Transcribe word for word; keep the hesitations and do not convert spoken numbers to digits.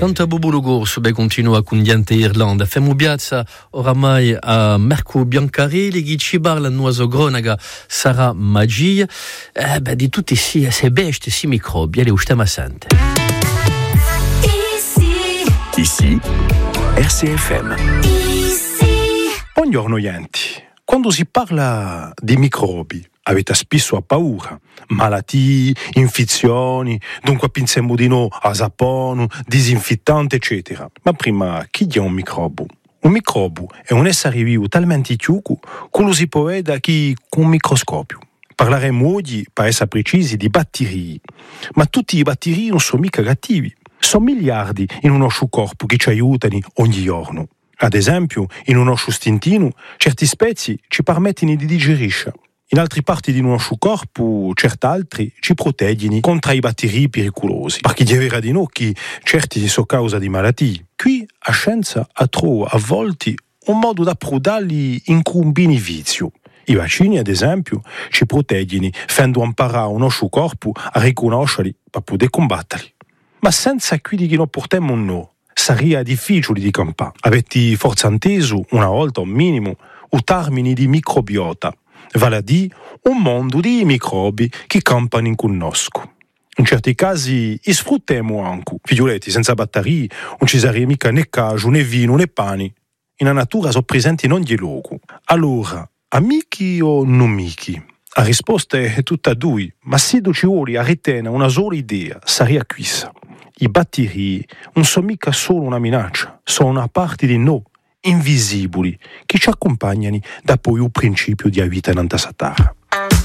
Canta Bobolo Gorso, beh, continua con Diante Irlanda. Femo piazza oramai a Marco Biancarelli, chi ci parla nuoso cronaca sarà magia. Eh, beh, di tutti sì, se bestie, sì microbi, e le usciamo sente. Ici, R C F M. Buongiorno Yenti. Quando si parla di microbi, avete spesso a paura, malattie, infezioni, dunque pensiamo di no a sapone, disinfettante, eccetera. Ma prima, chi è un microbo? Un microbo è un essere vivo talmente chiuso che lo si può vedere con un microscopio. Parleremo oggi, per essere precisi, di batteri. Ma tutti i batteri non sono mica cattivi. Sono miliardi in un nostro corpo che ci aiutano ogni giorno. Ad esempio, in un nostro stintino, certe spezie ci permettono di digerisce. In altre parti del nostro corpo, certi altri ci proteggono contro i batteri pericolosi. Perché è vero di noi che certi sono causa di malattie. Qui, a scienza, ha trovato a volte un modo da prodarli in un beneficio. I vaccini, ad esempio, ci proteggono, facendo imparare il nostro corpo a riconoscerli per poter combatterli. Ma senza quelli che non portiamo noi, sarebbe difficile di campare. Avete forse inteso, una volta un minimo, il termine di microbiota, vale a dire un mondo di microbi che campano in conosco. In certi casi, sfruttiamo anche. Figlioletti, senza batteri, non ci sarebbe mica né cacio, né vino, né pani. In natura sono presenti in ogni luogo. Allora, amici o non amici? La risposta è tutta a due, ma se ci vuole a ritenere una sola idea, sarebbe questa. I batteri non sono mica solo una minaccia, sono una parte di noi, invisibili, che ci accompagnano da poi il principio di vita in questa terra.